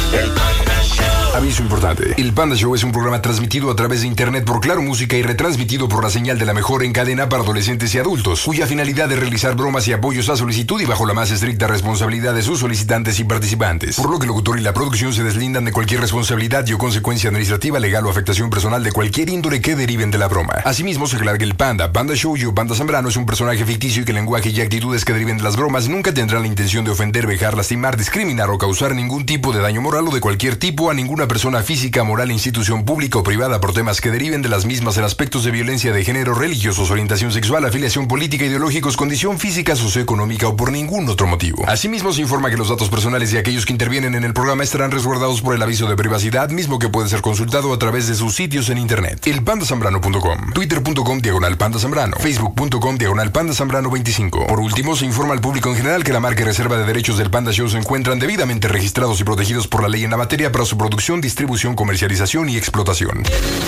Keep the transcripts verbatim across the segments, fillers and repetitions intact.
El Panda Show. Aviso importante. El Panda Show es un programa transmitido a través de internet por Claro Música y retransmitido por la señal de la mejor en cadena para adolescentes y adultos, cuya finalidad es realizar bromas y apoyos a solicitud y bajo la más estricta responsabilidad de sus solicitantes y participantes. Por lo que el locutor y la producción se deslindan de cualquier responsabilidad y o consecuencia administrativa, legal o afectación personal de cualquier índole que deriven de la broma. Asimismo, se aclara que el Panda, Panda Show y o Panda Zambrano es un personaje ficticio y que el lenguaje y actitudes que deriven de las bromas nunca tendrán la intención de ofender, vejar, lastimar, discriminar o causar ningún tipo de daño moral o de cualquier tipo a ninguna persona física, moral, institución pública o privada por temas que deriven de las mismas en aspectos de violencia de género, religiosos, orientación sexual, afiliación política, ideológicos, condición física, socioeconómica o por ningún otro motivo. Asimismo, se informa que los datos personales de aquellos que intervienen en el programa estarán resguardados por el aviso de privacidad, mismo que puede ser consultado a través de sus sitios en internet. el panda zambrano punto com, twitter punto com diagonal panda zambrano, facebook punto com diagonal panda zambrano veinticinco. Por último, se informa al público en general que la marca y reserva de derechos del Panda Show se encuentran debidamente registrados y protegidos por la ley en la materia para su producción, distribución, comercialización y explotación.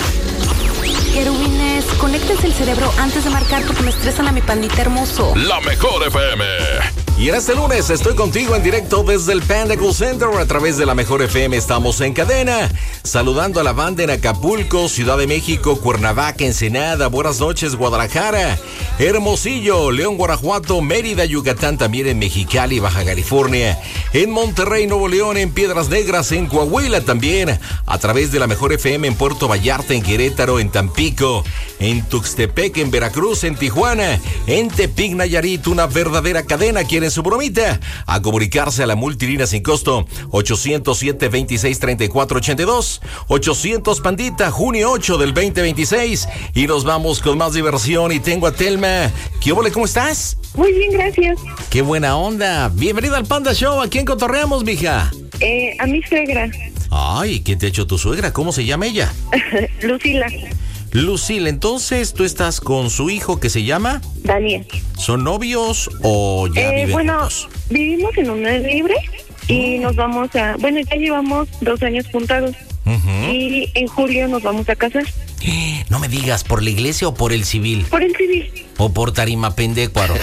Querubines, conéctense el cerebro antes de marcar porque me estresan a mi pandita hermoso. La mejor F M. Y en este lunes estoy contigo en directo desde el Panda Cool Center a través de la mejor F M. Estamos en cadena, saludando a la banda en Acapulco, Ciudad de México, Cuernavaca, Ensenada, buenas noches, Guadalajara, Hermosillo, León, Guanajuato, Mérida, Yucatán, también en Mexicali, Baja California, en Monterrey, Nuevo León, en Piedras Negras, en Coahuila también, a través de la mejor F M en Puerto Vallarta, en Querétaro, en Tampico, en Tuxtepec, en Veracruz, en Tijuana, en Tepic, Nayarit, una verdadera cadena. ¿Quieren su bromita? A comunicarse a la multilínea sin costo ochocientos siete, veintiséis, treinta y cuatro, ochenta y dos, ochocientos Pandita, junio ocho del veinte veintiséis, y nos vamos con más diversión. Y tengo a Telma. ¿Qué ole? ¿Cómo estás? Muy bien, gracias. ¡Qué buena onda! Bienvenida al Panda Show. ¿A quién cotorreamos, mija? Eh, a mi suegra. Ay, ¿qué te ha hecho tu suegra? ¿Cómo se llama ella? Lucila. Lucila, entonces tú estás con su hijo que se llama Daniel. ¿Son novios o ya eh, viven bueno, juntos? Vivimos en unión libre y nos vamos a... Bueno, ya llevamos dos años juntados. Uh-huh. Y en julio nos vamos a casar. No me digas, ¿por la iglesia o por el civil? Por el civil. ¿O por Tarimapendecuaros?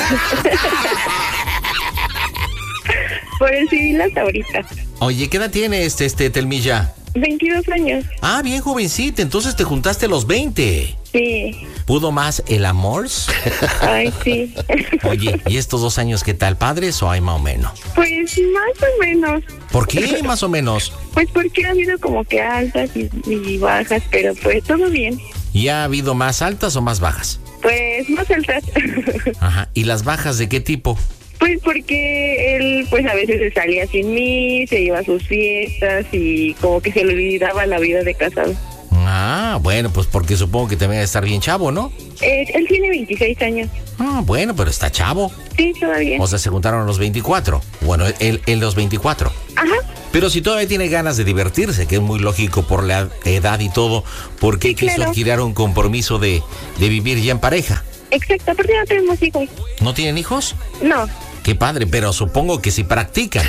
Por el civil hasta ahorita. Oye, ¿qué edad tiene este, este Telmilla? veintidós años. Ah, bien jovencita, entonces te juntaste a los veinte. Sí. ¿Pudo más el amor? Ay, sí. Oye, ¿y estos dos años qué tal, padres o hay más o menos? Pues más o menos. ¿Por qué más o menos? Pues porque ha habido como que altas y, y bajas, pero pues todo bien. ¿Y ha habido más altas o más bajas? Pues más altas. Ajá, ¿y las bajas de qué tipo? Pues porque él, pues a veces se salía sin mí, se iba a sus fiestas y como que se le olvidaba la vida de casado. Ah, bueno, pues porque supongo que también debe estar bien chavo, ¿no? Eh, él tiene veintiséis años. Ah, bueno, pero está chavo. Sí, todavía. O sea, se juntaron a los veinticuatro. Bueno, él, él los veinticuatro. Ajá. Pero si todavía tiene ganas de divertirse, que es muy lógico por la edad y todo, ¿por qué sí, quiso claro. adquirir un compromiso de, de vivir ya en pareja? Exacto, porque no tenemos hijos. ¿No tienen hijos? No. Qué padre, pero supongo que sí practican.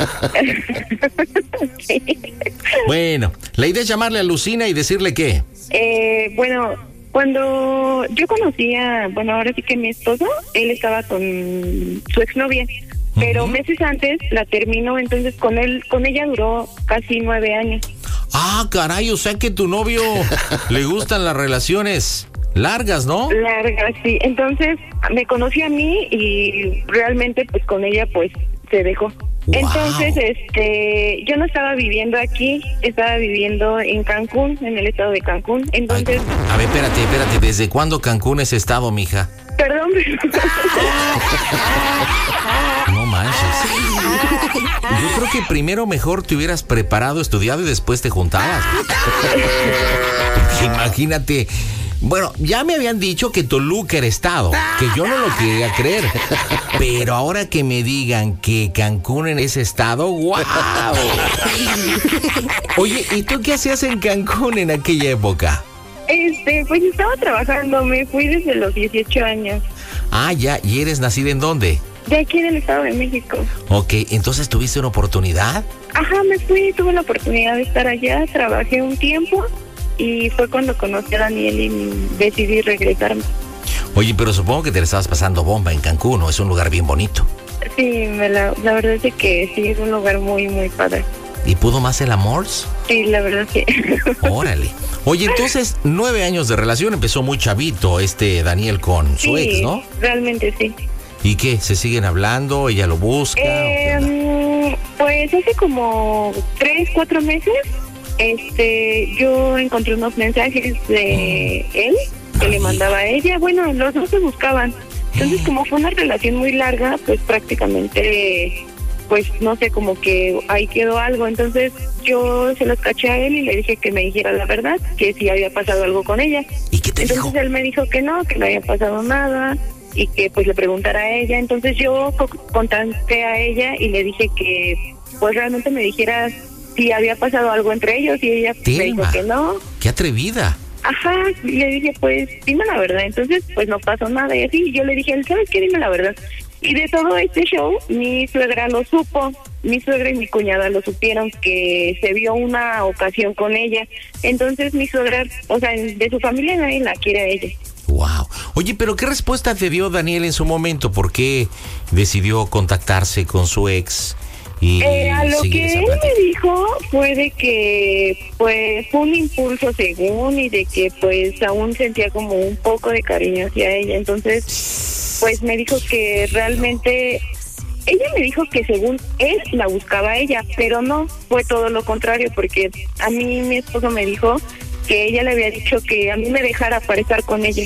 Sí. Bueno, la idea es llamarle a Lucina y decirle qué. Eh, bueno, cuando yo conocía, bueno, ahora sí que mi esposo, él estaba con su exnovia, pero uh-huh. meses antes la terminó, entonces con él, con ella duró casi nueve años. Ah, caray, o sea que tu novio le gustan las relaciones largas, ¿no? Largas, sí. Entonces me conoció a mí y realmente pues con ella pues se dejó. Wow. Entonces, este, yo no estaba viviendo aquí, estaba viviendo en Cancún, en el estado de Cancún. Entonces, ay, a ver, espérate, espérate, ¿desde cuándo Cancún es estado, mija? Perdón, pero... No manches. Yo creo que primero mejor te hubieras preparado, estudiado y después te juntabas. Porque imagínate. Bueno, ya me habían dicho que Toluca era estado, que yo no lo quería creer. Pero ahora que me digan que Cancún es estado, ¡guau! Oye, ¿y tú qué hacías en Cancún en aquella época? Este, pues estaba trabajando, me fui desde los dieciocho años. Ah, ya, ¿y eres nacida en dónde? De aquí del Estado de México. Ok, ¿entonces tuviste una oportunidad? Ajá, me fui, tuve la oportunidad de estar allá, trabajé un tiempo y fue cuando conocí a Daniel y decidí regresarme. Oye, pero supongo que te la estabas pasando bomba en Cancún, ¿no? Es un lugar bien bonito. Sí, me la, la verdad es que sí, es un lugar muy, muy padre. ¿Y pudo más el amor? Sí, la verdad sí. Órale. Oye, entonces, nueve años de relación, empezó muy chavito este Daniel con su Sí, ex, ¿no? realmente sí. ¿Y qué? ¿Se siguen hablando? ¿Ella lo busca? Eh, pues hace como tres, cuatro meses, este, yo encontré unos mensajes de él que le mandaba a ella. Bueno, los dos se buscaban. Entonces, como fue una relación muy larga, pues prácticamente, pues no sé, como que ahí quedó algo. Entonces, yo se los caché a él y le dije que me dijera la verdad, que si había pasado algo con ella. ¿Y qué te Entonces, dijo? él me dijo que no, que no había pasado nada y que pues le preguntara a ella. Entonces, yo co- contacté a ella y le dije que pues realmente me dijera si había pasado algo entre ellos y ella me dijo Telma, que no. ¡qué atrevida! Ajá, y le dije, pues, dime la verdad. Entonces, pues, no pasó nada. Y así, yo le dije, ¿sabes qué? Dime la verdad. Y de todo este show, mi suegra lo supo. Mi suegra y mi cuñada lo supieron, que se vio una ocasión con ella. Entonces, mi suegra, o sea, de su familia nadie la quiere a ella. Wow. Oye, pero ¿qué respuesta te dio Daniel en su momento? ¿Por qué decidió contactarse con su ex? Y Eh, a lo seguir que esa él plática? me dijo fue de que pues fue un impulso según y de que pues aún sentía como un poco de cariño hacia ella. Entonces pues me dijo que realmente ella me dijo que según él la buscaba a ella, pero no, fue todo lo contrario, porque a mí mi esposo me dijo que ella le había dicho que a mí me dejara para estar con ella.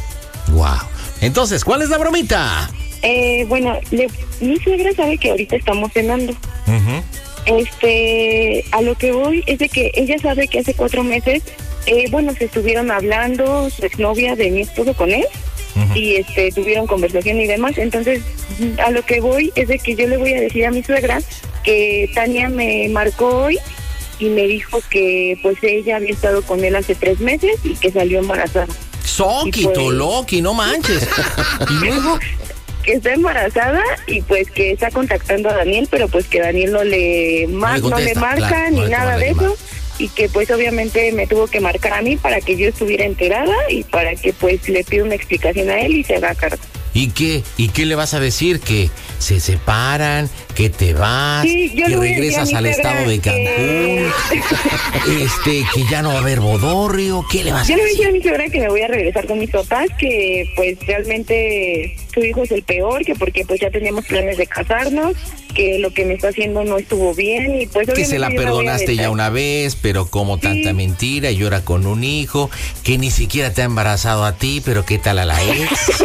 Wow. Entonces, ¿cuál es la bromita? Eh, bueno, le, mi suegra sabe que ahorita estamos cenando. Uh-huh. Este, a lo que voy es de que ella sabe que hace cuatro meses, eh, bueno, se estuvieron hablando, su exnovia de mi esposo con él, uh-huh. y este, tuvieron conversación y demás. Entonces, a lo que voy es de que yo le voy a decir a mi suegra que Tania me marcó hoy y me dijo que pues ella había estado con él hace tres meses y que salió embarazada. Soki, pues, Toloki, no manches. Y luego... que está embarazada y pues que está contactando a Daniel, pero pues que Daniel no le, mar- no le, no le marca, claro, ni no le nada de llamada. eso, y que pues obviamente me tuvo que marcar a mí para que yo estuviera enterada y para que pues le pida una explicación a él y se haga cargo. ¿Y qué? ¿Y qué le vas a decir? ¿Que se separan? ¿Que te vas? Sí, yo ¿Que le voy a regresas decir a al mi estado suegra de que- Cancún? este, que ya no va a haber bodorrio. ¿Qué le vas Yo a le dije decir? a mi suegra que me voy a regresar con mis papás, que pues realmente su hijo es el peor, que porque pues ya teníamos planes de casarnos, que lo que me está haciendo no estuvo bien y pues Que se la obviamente yo no voy a perdonaste ya dejar. una vez, pero como tanta Sí. mentira, y ahora con un hijo, que ni siquiera te ha embarazado a ti, pero ¿qué tal a la ex?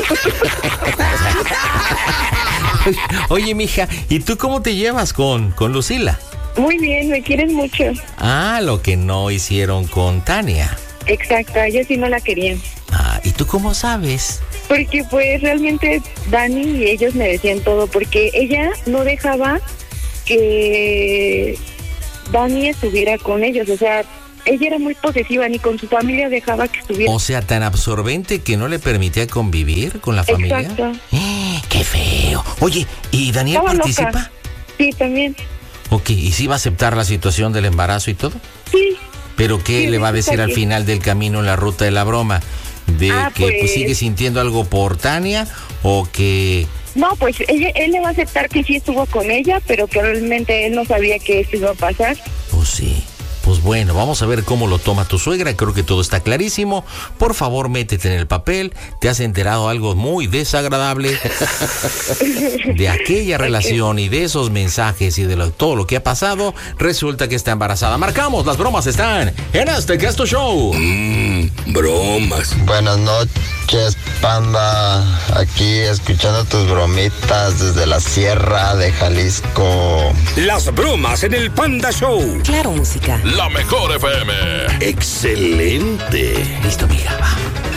Oye, mija, ¿y tú cómo te llevas con, con Lucila? Muy bien, me quieres mucho. Ah, lo que no hicieron con Tania. Exacto, ellos sí no la querían. Ah, ¿y tú cómo sabes? Porque pues realmente Dani y ellos me decían todo, porque ella no dejaba que Dani estuviera con ellos, o sea, ella era muy posesiva, ni con su familia dejaba que estuviera. O sea, tan absorbente que no le permitía convivir con la familia. Exacto. ¡Eh, qué feo! Oye, ¿y Daniel Estaba participa? loca. Sí, también. Ok, ¿y sí va a aceptar la situación del embarazo y todo? Sí. ¿Pero qué Sí, le va a resulta decir al que- final del camino en la ruta de la broma? ¿De Ah, que pues, pues- sigue sintiendo algo por Tania o que... No, pues ella, él le va a aceptar que sí estuvo con ella, pero que realmente él no sabía que esto iba a pasar. Pues sí. Pues bueno, vamos a ver cómo lo toma tu suegra. Creo que todo está clarísimo. Por favor, métete en el papel. ¿Te has enterado algo muy desagradable de aquella relación y de esos mensajes y de lo- todo lo que ha pasado? Resulta que está embarazada. Marcamos, las bromas están en este que es tu show. Mmm, bromas. Buenas noches, panda. Aquí escuchando tus bromitas desde la sierra de Jalisco. Las bromas en el Panda Show. Claro, música. La mejor F M. Excelente. Listo, mija, va.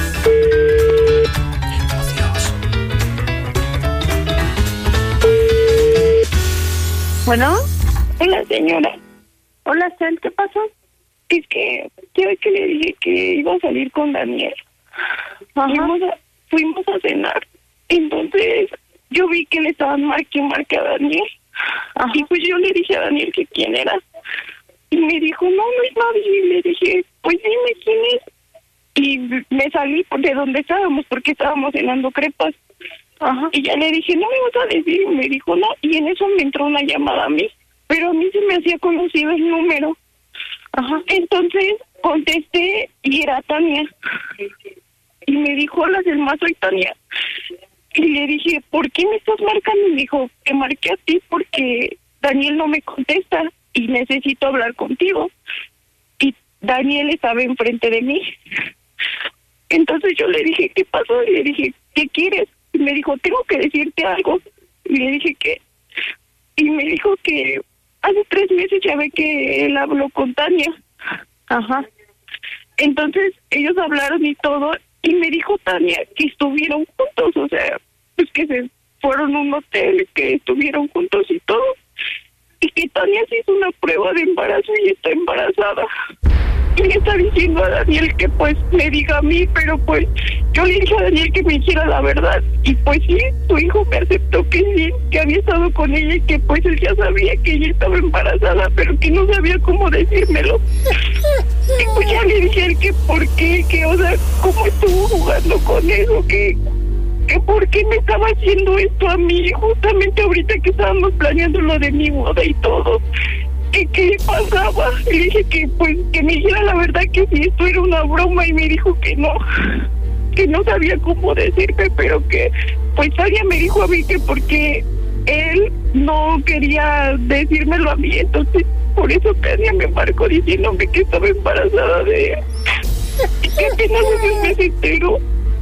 Bueno. Hola, señora. Hola, Sal, ¿qué pasó? Es que yo que le dije que iba a salir con Daniel. Fuimos a, fuimos a cenar. Entonces, yo vi que le estaban marque marque a Daniel. Y pues yo le dije a Daniel que quién era. Y me dijo, no, no es nadie. Y le dije, pues dime quién es. Y me salí de donde estábamos, porque estábamos cenando crepas. Ajá. Y ya le dije, no me vas a decir. Y me dijo, no. Y en eso me entró una llamada a mí. pero a mí se me hacía conocido el número. Ajá. Entonces contesté y era Tania. Y me dijo, hola, Selma, soy Tania. Y le dije, ¿por qué me estás marcando? Y me dijo, te marqué a ti porque Daniel no me contesta y necesito hablar contigo. Y Daniel estaba enfrente de mí. Entonces yo le dije, ¿qué pasó? Y le dije, ¿qué quieres? Y me dijo, tengo que decirte algo. Y le dije, ¿qué? Y me dijo que hace tres meses ya ve que él habló con Tania. Ajá. Entonces ellos hablaron y todo, y me dijo Tania que estuvieron juntos, o sea, pues que se fueron a un hotel, que estuvieron juntos y todo, y que Tania se hizo una prueba de embarazo y está embarazada. Y le está diciendo a Daniel que pues me diga a mí, pero pues yo le dije a Daniel que me dijera la verdad, y pues sí, su hijo me aceptó que sí, que había estado con ella y que pues él ya sabía que ella estaba embarazada, pero que no sabía cómo decírmelo. Y pues ya le dije a él que por qué, que o sea, cómo estuvo jugando con eso, que que por qué me estaba haciendo esto a mí, justamente ahorita que estábamos planeando lo de mi boda y todo. ¿Qué, qué pasaba? Le dije que pues que me dijera la verdad, que si esto era una broma, y me dijo que no, que no sabía cómo decirme, pero que pues Tania me dijo a mí que porque él no quería decírmelo a mí, entonces por eso Tania me marcó diciéndome que estaba embarazada de él y que apenas hace un mes entero.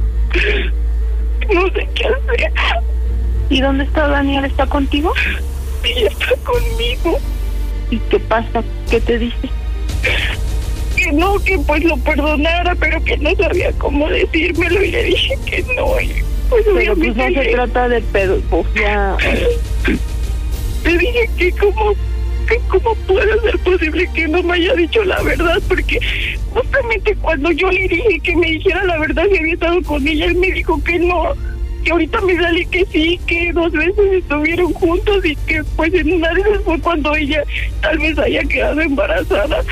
No sé qué hacer. ¿Y dónde está Daniel? ¿Está contigo? Sí, está conmigo. ¿Y qué pasa? ¿Qué te dice? Que no, que pues lo perdonara, pero que no sabía cómo decírmelo, y le dije que no. Y pues pero pues no se trata de pedo, pues ya... Le dije que cómo, que cómo puede ser posible que no me haya dicho la verdad, porque justamente cuando yo le dije que me dijera la verdad si había estado con ella, él me dijo que no, que ahorita me sale que sí, que dos veces estuvieron juntos y que pues en una de esas fue cuando ella tal vez haya quedado embarazada.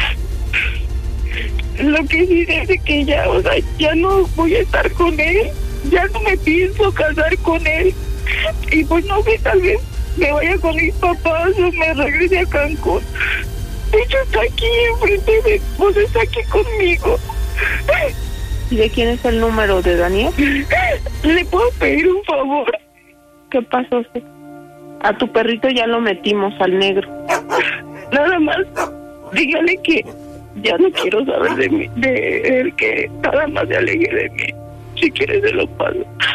Lo que sí es que ya, o sea, ya no voy a estar con él, ya no me pienso casar con él, y pues no sé, tal vez me vaya con mis papás o me regrese a Cancún. De hecho está aquí enfrente de, pues está aquí conmigo. ¿Y de quién es el número de Daniel? ¿Le puedo pedir un favor? ¿Qué pasó? A tu perrito ya lo metimos al negro. Nada más, dígale que ya no quiero saber de mí, de él, que nada más se aleje de mí. Si quieres se lo paso.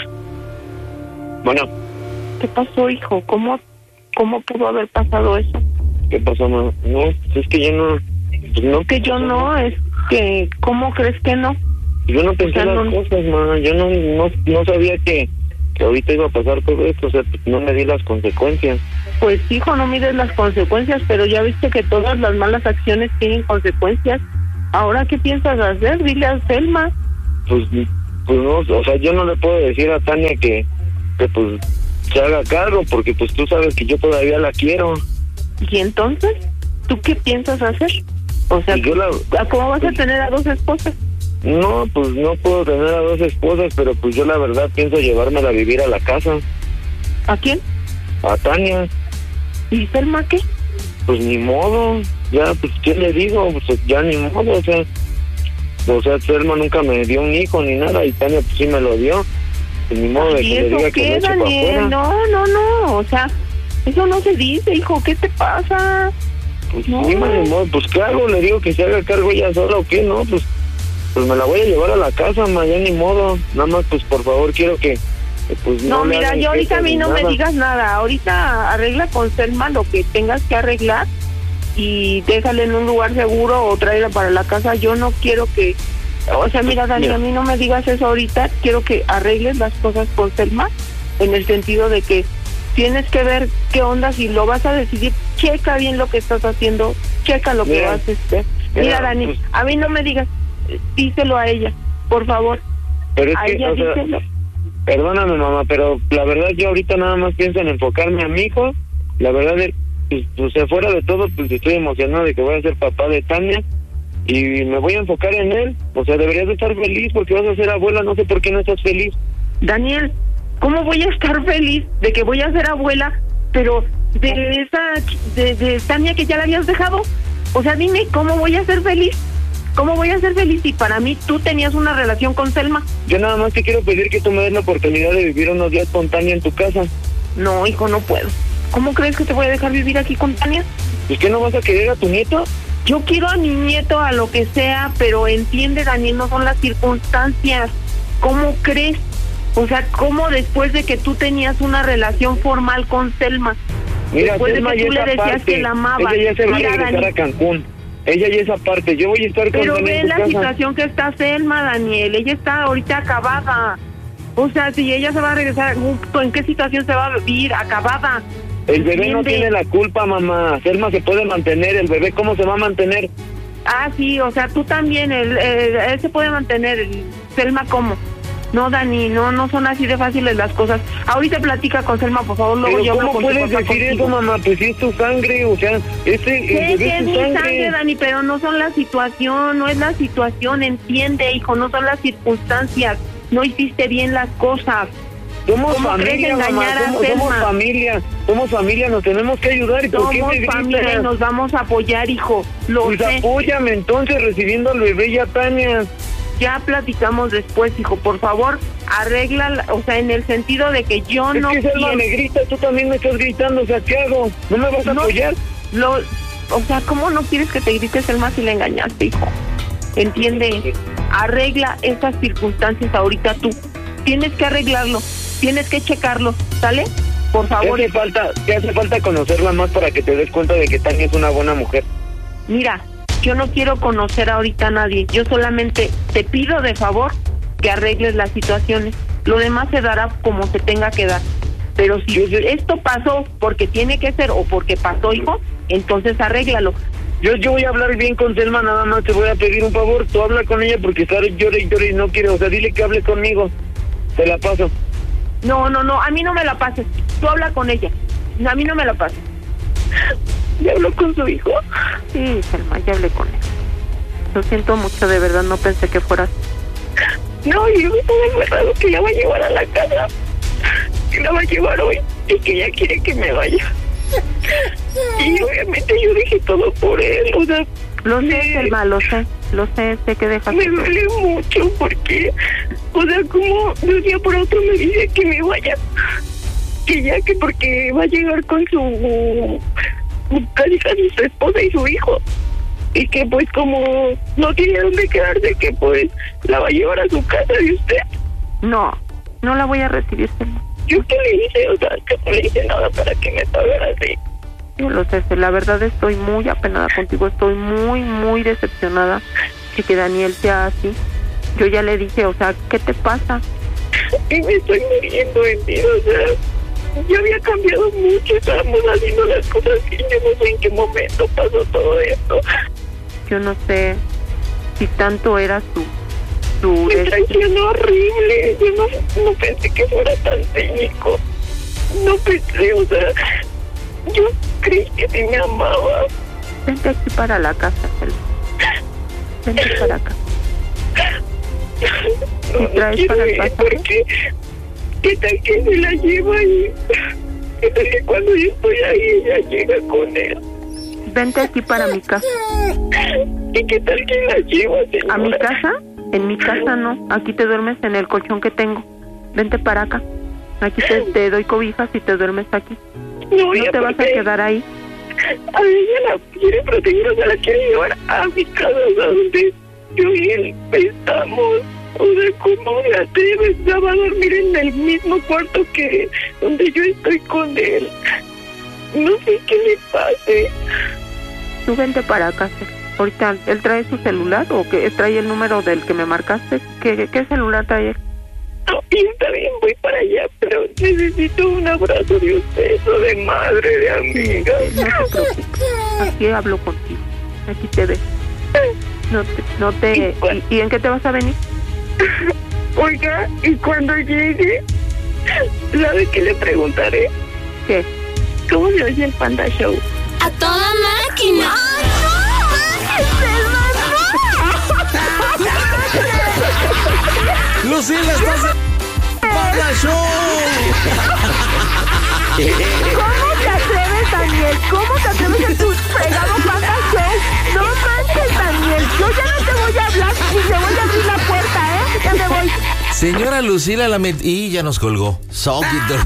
Bueno. ¿Qué pasó, hijo? ¿Cómo, cómo pudo haber pasado eso? ¿Qué pasó, mamá? No, es que yo no... Pues no que yo no, es que... ¿Cómo crees que no? Yo no pensé o sea, las no, cosas, mamá. Yo no, no, no sabía que, que ahorita iba a pasar todo esto. O sea, no me di las consecuencias. Pues, hijo, no mides las consecuencias, pero ya viste que todas las malas acciones tienen consecuencias. ¿Ahora qué piensas hacer? Dile a Selma. Pues, pues no, o sea, yo no le puedo decir a Tania que, que pues, se haga cargo, porque pues tú sabes que yo todavía la quiero. ¿Y entonces? ¿Tú qué piensas hacer? O sea, yo la, ¿cómo vas a tener a dos esposas? No, pues no puedo tener a dos esposas, pero pues yo la verdad pienso llevármela a vivir a la casa. ¿A quién? A Tania. ¿Y Selma qué? Pues ni modo, ya, pues, ¿qué le digo? Pues ya ni modo, o sea, o sea, Selma nunca me dio un hijo ni nada, y Tania pues sí me lo dio. Pues ni modo de que le diga que me eche para afuera. No, no, no, o sea, eso no se dice, hijo, ¿qué te pasa? Pues no, ni modo, pues ¿qué hago? Le digo que se haga cargo ella sola o qué, ¿no? Pues, pues me la voy a llevar a la casa, ma, ya ni modo, nada más, pues por favor, quiero que... Pues no, no mira, yo ahorita a mí no nada. me digas nada. Ahorita arregla con Selma lo que tengas que arreglar y déjale en un lugar seguro o tráela para la casa. Yo no quiero que... O sea, mira, Dani, mira. a mí no me digas eso ahorita. Quiero que arregles las cosas con Selma en el sentido de que tienes que ver qué onda. Si lo vas a decidir, checa bien lo que estás haciendo, checa lo mira, que vas a hacer. Mira, mira Dani, pues, a mí no me digas, díselo a ella, por favor. Pero es a que, ella o sea, díselo. Perdóname, mamá, pero la verdad yo ahorita nada más pienso en enfocarme a mi hijo. La verdad, pues, pues fuera de todo, pues estoy emocionado de que voy a ser papá de Tania y me voy a enfocar en él. O sea, deberías de estar feliz porque vas a ser abuela, no sé por qué no estás feliz. Daniel, ¿cómo voy a estar feliz de que voy a ser abuela? Pero de esa, de, de Tania que ya la habías dejado. O sea, dime, ¿cómo voy a ser feliz? ¿Cómo voy a ser feliz si para mí tú tenías una relación con Selma? Yo nada más te quiero pedir que tú me des la oportunidad de vivir unos días con Tania en tu casa. No, hijo, no puedo. ¿Cómo crees que te voy a dejar vivir aquí con Tania? ¿Y qué, no vas a querer a tu nieto? Yo quiero a mi nieto, a lo que sea, pero entiende, Daniel, no son las circunstancias. ¿Cómo crees? O sea, ¿cómo después de que tú tenías una relación formal con Selma? Mira, después Selma de que tú ya le esa decías parte, que la amabas. ella ya se va Mira, a regresar Dani, a Cancún. Ella ya esa parte, yo voy a estar con pero Tania ve en tu la casa. situación que está Selma, Daniel. Ella está ahorita acabada. O sea, si ella se va a regresar, ¿en qué situación se va a vivir? Acabada. El bebé no ¿Entiende? tiene la culpa, mamá. Selma se puede mantener, el bebé, ¿cómo se va a mantener? Ah, sí, o sea, tú también, él, él, él se puede mantener. el- Selma, ¿cómo? No, Dani, no, no son así de fáciles las cosas. Ahorita platica con Selma, por favor, luego Pero yo hablo ¿cómo con tu puedes papá decir contigo. eso, mamá? Pues si es tu sangre, o sea, ese el Sé bebé que es es tu mi sangre. sangre, Dani, pero no son la situación, no es la situación, entiende, hijo, no son las circunstancias. No hiciste bien las cosas. Somos ¿Cómo crees familia, mamá, engañar a somos, somos Selma? familia, somos familia, nos tenemos que ayudar. ¿Y por qué Somos me gritas? familia y nos vamos a apoyar, hijo. Lo Pues sé. apóyame entonces recibiendo al bebé y a Tania. Ya platicamos después, hijo, por favor, arregla, o sea, en el sentido de que yo Es no que Selma quiero- me grita, tú también me estás gritando, o sea, ¿qué hago? ¿No me vas a No, apoyar? Lo, o sea, ¿cómo no quieres que te grites, Selma, si le engañaste, hijo? Entiende, arregla estas circunstancias ahorita tú. Tienes que arreglarlo, tienes que checarlo, ¿sale? Por ¿Qué favor. hace falta, qué hace falta conocerla más para que te des cuenta de que Tania es una buena mujer? Mira, yo no quiero conocer ahorita a nadie. Yo solamente te pido de favor que arregles las situaciones. Lo demás se dará como se tenga que dar. Pero si esto pasó porque tiene que ser o porque pasó, hijo, entonces arréglalo. Yo, yo voy a hablar bien con Selma, nada más te voy a pedir un favor, tú habla con ella porque está llore y llore y no quiere, o sea, dile que hable conmigo, te la paso. No, no, no, a mí no me la pases. Tú habla con ella. A mí no me la pases. ¿Ya habló con su hijo? Sí, Selma, ya hablé con él. Lo siento mucho, de verdad, no pensé que fueras. No, y yo me estoy aferrado que la va a llevar a la casa. Que la va a llevar hoy y que ella quiere que me vaya. Y obviamente yo dejé todo por él, o sea... Lo sé, Selma, lo sé, lo sé, sé que dejaste... Me duele mucho porque, o sea, como de un día por otro me dice que me vaya. Que ya, que porque va a llegar con su... casi casi su esposa y su hijo. Y que pues como no tiene dónde quedarse, que pues la va a llevar a su casa de usted. No, no la voy a recibir, Selma. ¿Yo qué le hice? O sea, que no le hice nada para que me pagara así. Yo lo sé, la verdad estoy muy apenada contigo, estoy muy, muy decepcionada de que Daniel sea así. Yo ya le dije, o sea, ¿qué te pasa? Y me estoy muriendo en ti, o sea, yo había cambiado mucho, estábamos haciendo las cosas y yo no sé en qué momento pasó todo esto. Yo no sé si tanto era su... su me traicionó horrible, yo no, no pensé que fuera tan cínico, no pensé, o sea... Yo creí que sí me amaba. Vente aquí para la casa, Selma. Vente para acá. No, ¿y traes no para el pasaje? Porque ¿qué tal que se la lleva y qué tal que cuando yo estoy ahí ella llega con él? Vente aquí para mi casa. ¿Y qué tal que la lleva, señora? ¿A mi casa? En mi casa no. Aquí te duermes en el colchón que tengo. Vente para acá. Aquí te, te doy cobijas y te duermes aquí. No, no te vas a quedar ahí. A ella la quiere proteger, o sea, la quiere llevar a mi casa, o sea, donde yo y él estamos. O sea, ¿cómo me atreves? Ya va a dormir en el mismo cuarto que donde yo estoy con él. No sé qué le pase. Tú vente para acá. Ahorita, ¿él trae su celular o que trae el número del que me marcaste? ¿Qué, qué celular trae él? No, y está bien, voy para allá, pero necesito un abrazo de usted, o de madre, de amiga. Sí, no te preocupes, aquí hablo contigo, aquí te ves. No te... No te ¿Y, ¿Y, ¿Y en qué te vas a venir? Oiga, y cuando llegue, ¿sabe qué le preguntaré? ¿Qué? ¿Cómo se oye el Panda Show? ¡A toda máquina! Lucila, estás en Panda Show. ¿Cómo te atreves Daniel, ¿cómo te atreves a tu fregado Panda Show? No manches, Daniel, yo ya no te voy a hablar ni te voy a abrir la puerta, ¿eh? Ya me voy. Señora Lucila, la met... y ya nos colgó. Soquito.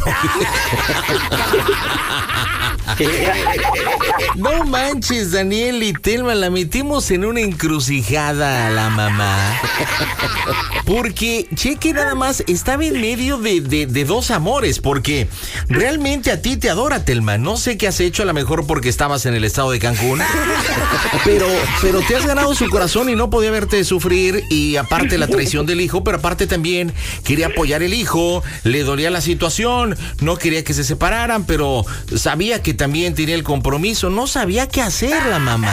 No manches, Daniel y Telma, la metimos en una encrucijada a la mamá. Porque, cheque nada más, estaba en medio de, de, de dos amores. Porque realmente a ti te adora, Telma. No sé qué has hecho, a lo mejor porque estabas en el estado de Cancún. Pero, pero te has ganado su corazón y no podía verte sufrir. Y aparte la traición del hijo, pero aparte también quería apoyar el hijo. Le dolía la situación, no quería que se separaran, pero sabía que también tenía el compromiso. No sabía qué hacer la mamá.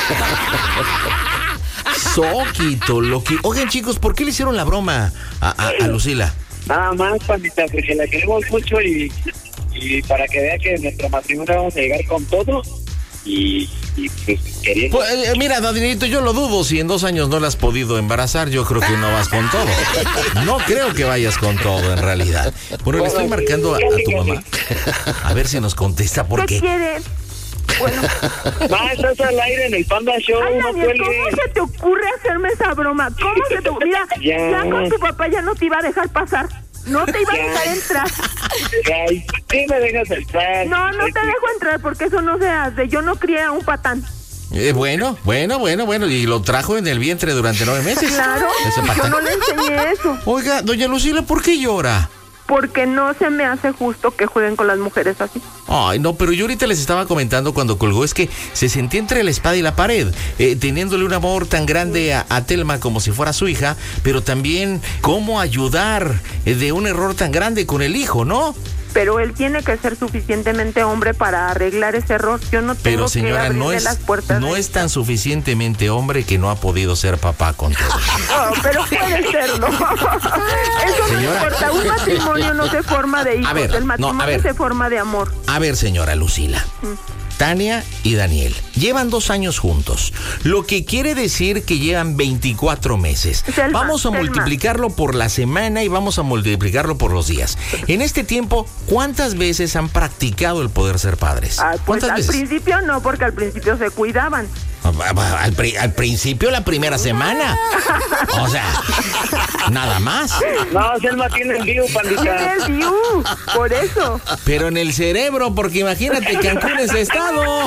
Soquito, lo que... Oigan, chicos, ¿por qué le hicieron la broma a, a, a Lucila? Nada más, Pandita, porque la queremos mucho y, y para que vea que en nuestro matrimonio vamos a llegar con todo y, y pues queriendo... Pues, eh, mira, Danielito, yo lo dudo. Si en dos años no la has podido embarazar, yo creo que no vas con todo. No creo que vayas con todo, en realidad. Bueno, le estoy marcando a, a tu mamá. A ver si nos contesta por qué. ¿Qué quieres? Bueno. Ma, estás al aire en el Panda Show. Ay, no Daniel, ¿cómo cuelgues. se te ocurre hacerme esa broma? ¿Cómo se te ocurre? Mira, Ya. ya con tu papá ya no te iba a dejar pasar. No te iba a Ya. dejar entrar. Ay, sí me dejas entrar. No, no te dejo entrar porque eso no se hace. Yo no crié a un patán. Eh, bueno, bueno, bueno, bueno. Y lo trajo en el vientre durante nueve meses. Claro, Ese yo patán. no le enseñé eso. Oiga, doña Lucila, ¿por qué llora? Porque no se me hace justo que jueguen con las mujeres así. Ay, no, pero yo ahorita les estaba comentando cuando colgó, es que se sentía entre la espada y la pared, eh, teniéndole un amor tan grande a, a Telma como si fuera su hija, pero también cómo ayudar eh, de un error tan grande con el hijo, ¿no? Pero él tiene que ser suficientemente hombre para arreglar ese error. Yo no tengo Pero que señora, abrirle no es, las puertas. no de- es tan suficientemente hombre que no ha podido ser papá con todo. Oh, pero puede serlo. Eso no Señora. importa. Un matrimonio no se forma de hijos. A ver, El no, matrimonio a ver. se forma de amor. A ver, señora Lucila. Tania y Daniel llevan dos años juntos, lo que quiere decir que llevan veinticuatro meses. Selma, Vamos a Selma. multiplicarlo por la semana y vamos a multiplicarlo por los días. En este tiempo, ¿cuántas veces han practicado el poder ser padres? Ah, pues ¿Cuántas al veces? principio no, porque al principio se cuidaban. Al, pri- al principio, la primera semana. O sea, nada más. No, Selma tiene el view, Pandita. Tiene el view, por eso. Pero en el cerebro, porque imagínate, Cancún es estado.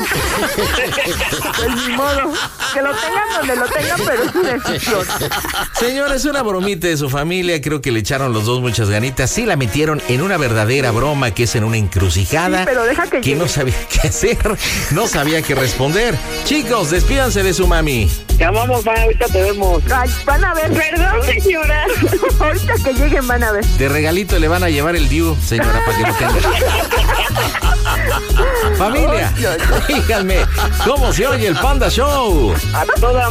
Pues ni modo. Que lo tengan donde lo tengan, pero es su decisión. Señor, es una bromita de su familia. Creo que le echaron los dos muchas ganitas. Sí la metieron en una verdadera broma, que es en una encrucijada. Sí, pero deja que que llegue. no sabía qué hacer, no sabía qué responder. Chicos, despídanse de su mami. Te amamos, ma, ahorita te vemos. Ay, van a ver. Perdón, señora. Ahorita que lleguen van a ver. De regalito le van a llevar el Diu, señora, para que lo tenga. Familia, díganme, ¿cómo se oye el Panda Show? A toda